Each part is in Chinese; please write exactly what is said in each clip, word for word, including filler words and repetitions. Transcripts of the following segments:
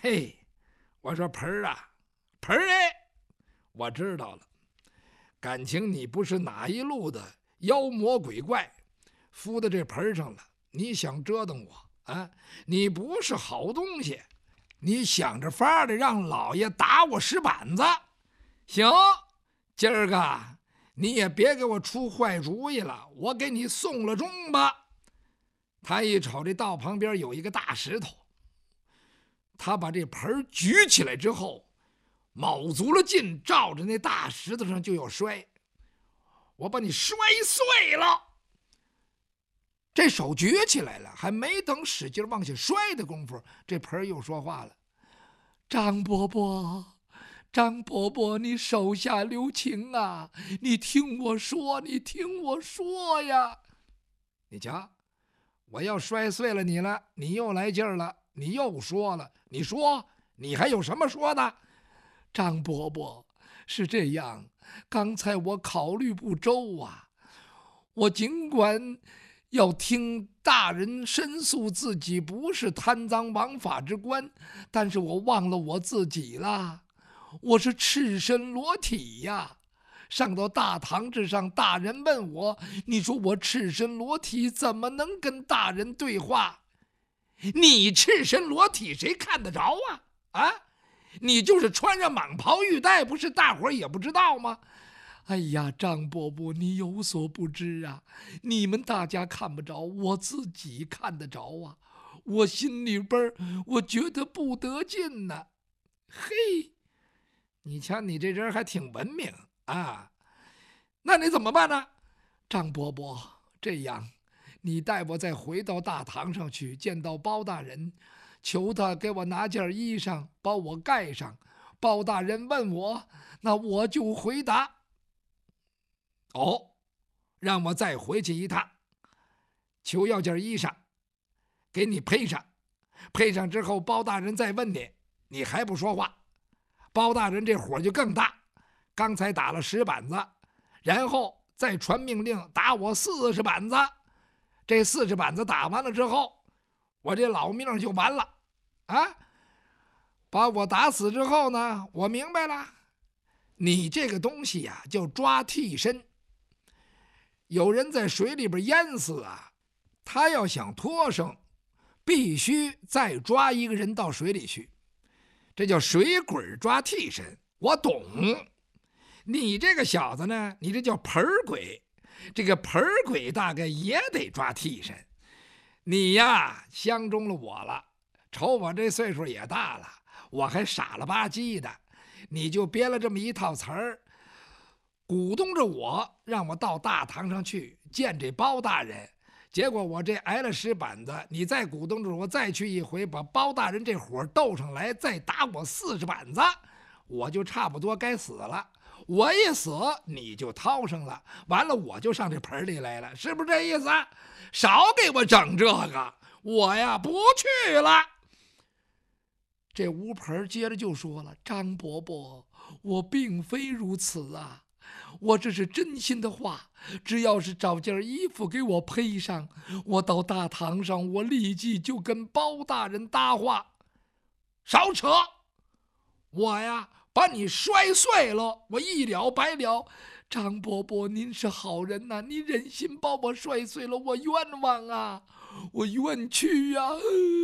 嘿，我说盆儿啊，盆儿哎，我知道了，感情你不是哪一路的妖魔鬼怪，附到这盆上了，你想折腾我啊？你不是好东西，你想着法的让老爷打我石板子。行，今儿个你也别给我出坏主意了，我给你送了钟吧。他一瞅这道旁边有一个大石头，他把这盆举起来之后，卯足了劲，照着那大石头上就要摔。我把你摔碎了。这手举起来了，还没等使劲往下摔的功夫，这盆又说话了：张伯伯，张伯伯，你手下留情啊！你听我说，你听我说呀！你瞧，我要摔碎了你了，你又来劲儿了，你又说了，你说，你还有什么说的？张伯伯，是这样，刚才我考虑不周啊，我尽管要听大人申诉自己不是贪赃枉法之官，但是我忘了我自己了，我是赤身裸体呀。上到大堂之上，大人问我，你说我赤身裸体怎么能跟大人对话？你赤身裸体谁看得着啊？啊，你就是穿上蟒袍玉带，不是大伙儿也不知道吗？哎呀，张伯伯，你有所不知啊！你们大家看不着，我自己看得着啊！我心里边我觉得不得劲呢。嘿，你瞧你这人还挺文明啊！那你怎么办呢？张伯伯，这样，你带我再回到大堂上去，见到包大人，求他给我拿件衣裳把我盖上。包大人问我，那我就回答。哦，让我再回去一趟，求要件衣裳，给你配上，配上之后，包大人再问你，你还不说话，包大人这火就更大。刚才打了十板子，然后再传命令打我四十板子，这四十板子打完了之后，我这老命就完了啊！把我打死之后呢，我明白了，你这个东西呀、啊，叫抓替身。有人在水里边淹死啊，他要想脱生，必须再抓一个人到水里去，这叫水鬼抓替身。我懂。你这个小子呢，你这叫盆鬼，这个盆鬼大概也得抓替身。你呀，相中了我了，瞅我这岁数也大了，我还傻了吧唧的，你就编了这么一套词儿，鼓动着我，让我到大堂上去见这包大人。结果我这挨了石板子，你再鼓动着我再去一回，把包大人这火斗上来，再打我四十板子，我就差不多该死了。我一死，你就掏上了，完了我就上这盆里来了，是不是这意思？少给我整这个，我呀不去了。这吴盆接着就说了：张伯伯，我并非如此啊，我这是真心的话，只要是找件衣服给我配上，我到大堂上，我立即就跟包大人搭话。少扯，我呀把你摔碎了，我一了百了。张伯伯，您是好人呐、啊，你忍心把我摔碎了，我冤枉啊，我冤屈呀、啊！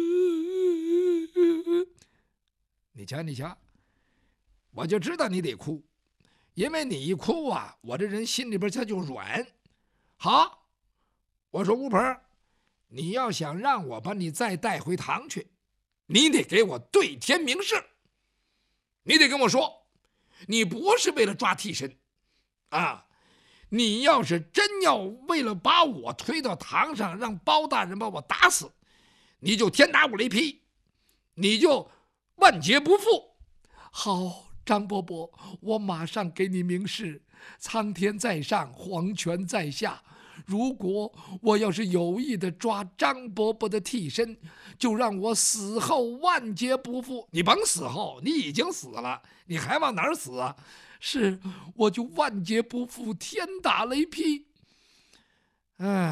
你瞧，你瞧，我就知道你得哭，因为你一哭啊，我这人心里边他就软。好，我说吴鹏，你要想让我把你再带回堂去，你得给我对天明誓。你得跟我说，你不是为了抓替身啊！你要是真要为了把我推到堂上，让包大人把我打死，你就天打五雷劈，你就万劫不复。好，张伯伯，我马上给你明示。苍天在上，皇权在下。如果我要是有意的抓张伯伯的替身，就让我死后万劫不复。你甭死后，你已经死了，你还往哪儿死啊？是，我就万劫不复，天打雷劈。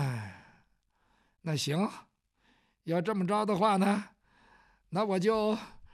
哎，那行，要这么着的话呢，那我就